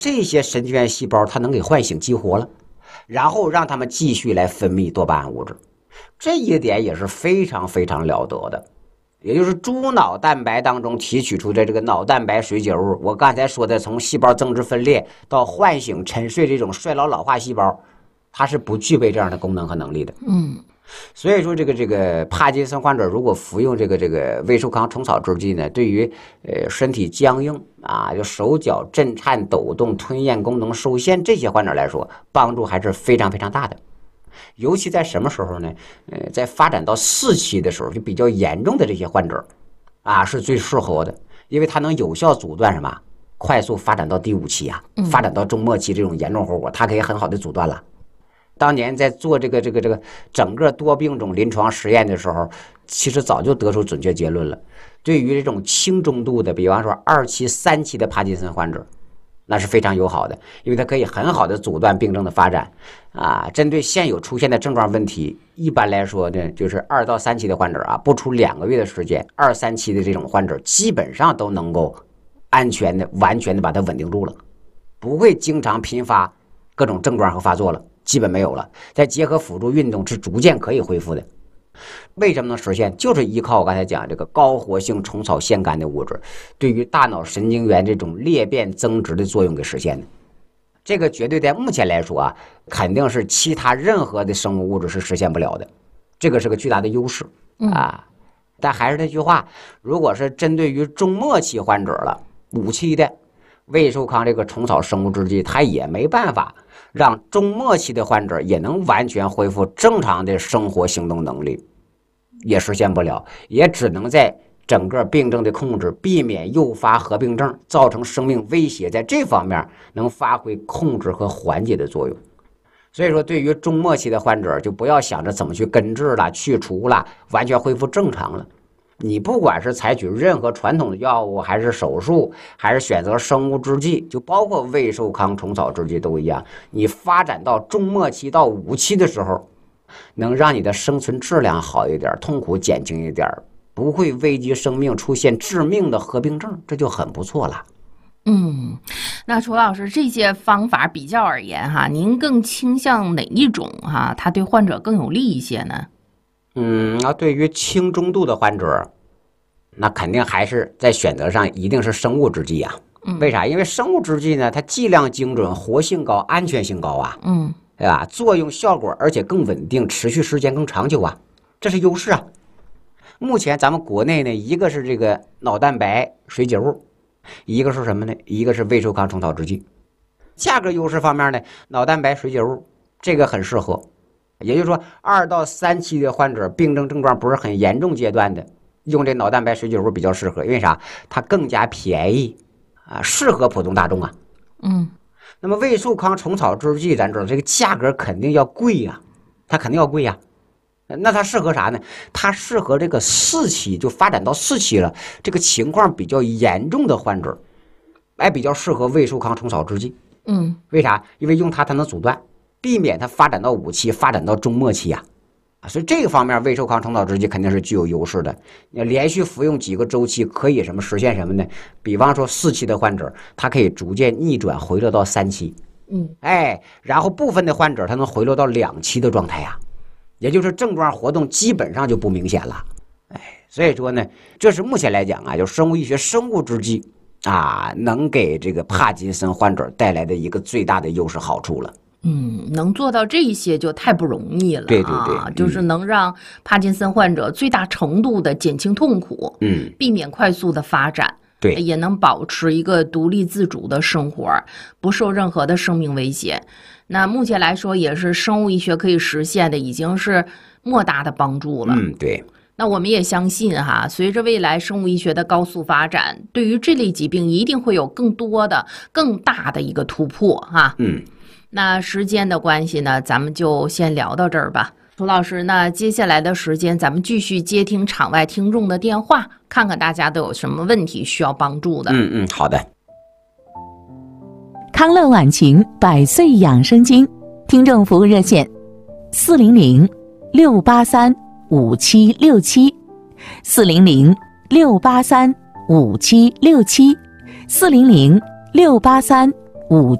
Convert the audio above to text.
这些神经元细胞它能给唤醒激活了，然后让它们继续来分泌多巴胺物质，这一点也是非常非常了得的。也就是猪脑蛋白当中提取出的这个脑蛋白水解物，我刚才说的从细胞增殖分裂到唤醒沉睡这种衰老老化细胞，它是不具备这样的功能和能力的。所以说这个帕金森患者如果服用这个胃寿康虫草制剂呢，对于身体僵硬啊，就手脚震颤抖动、吞咽功能受限这些患者来说，帮助还是非常非常大的。尤其在什么时候呢？在发展到4期的时候，就比较严重的这些患者啊，是最适合的，因为它能有效阻断什么？快速发展到第5期啊，发展到中末期这种严重后果，它可以很好的阻断了。当年在做这个整个多病种临床实验的时候，其实早就得出准确结论了。对于这种轻中度的，比方说2期、3期的帕金森患者，那是非常友好的，因为它可以很好的阻断病症的发展啊。针对现有出现的症状问题，一般来说呢，就是2到3期的患者啊，不出2个月的时间，2、3期的这种患者基本上都能够安全的、完全的把它稳定住了，不会经常频发各种症状和发作了，基本没有了。再结合辅助运动，是逐渐可以恢复的。为什么能实现？就是依靠我刚才讲这个高活性虫草腺苷的物质对于大脑神经元这种裂变增殖的作用给实现的。这个绝对在目前来说啊，肯定是其他任何的生物物质是实现不了的，这个是个巨大的优势啊。但还是那句话，如果是针对于中末期患者了，5期的胃寿康这个虫草生物制剂，它也没办法让中末期的患者也能完全恢复正常的生活行动能力，也实现不了，也只能在整个病症的控制，避免诱发合并症，造成生命威胁，在这方面能发挥控制和缓解的作用。所以说对于中末期的患者，就不要想着怎么去根治了、去除了，完全恢复正常了。你不管是采取任何传统的药物，还是手术，还是选择生物制剂，就包括胃寿康虫草制剂都一样，你发展到中末期到5期的时候，能让你的生存质量好一点，痛苦减轻一点，不会危及生命出现致命的合并症，这就很不错了。 那楚老师，这些方法比较而言哈，您更倾向哪一种哈？它对患者更有利一些呢？ 那对于轻中度的患者，那肯定还是在选择上一定是生物制剂啊。为啥？因为生物制剂呢，它剂量精准、活性高、安全性高啊。对吧？作用效果而且更稳定，持续时间更长久啊，这是优势啊。目前咱们国内呢，一个是这个脑蛋白水解物，一个是什么呢？一个是胃寿康虫草制剂。价格优势方面呢，脑蛋白水解物这个很适合，也就是说2到3期的患者病症状不是很严重阶段的，用这脑蛋白水解物比较适合，因为啥？它更加便宜啊，适合普通大众啊。那么胃寿康虫草制剂，咱知道这个价格肯定要贵呀，它肯定要贵呀。那它适合啥呢？它适合这个4期，就发展到4期了，这个情况比较严重的患者，比较适合胃寿康虫草制剂。为啥？因为用它能阻断，避免它发展到5期，发展到中末期呀。所以这个方面胃寿康虫草制剂肯定是具有优势的。你连续服用几个周期，可以实现什么呢？比方说4期的患者，他可以逐渐逆转回落到3期。然后部分的患者他能回落到2期的状态呀，也就是症状活动基本上就不明显了。所以说呢，这是目前来讲啊，就生物医学生物制剂啊，能给这个帕金森患者带来的一个最大的优势好处了。 能做到这些就太不容易了。 对对对， 就是能让帕金森患者最大程度的减轻痛苦，避免快速的发展， 对， 也能保持一个独立自主的生活，不受任何的生命威胁。那目前来说，也是生物医学可以实现的，已经是莫大的帮助了。 对。 那我们也相信哈，随着未来生物医学的高速发展，对于这类疾病一定会有更多的、更大的一个突破哈。那时间的关系呢，咱们就先聊到这儿吧。涂老师，那接下来的时间咱们继续接听场外听众的电话，看看大家都有什么问题需要帮助的。 好的。 康乐晚晴100岁养生经听众服务热线400-683-5767，400-683-5767，400-683-5767。 5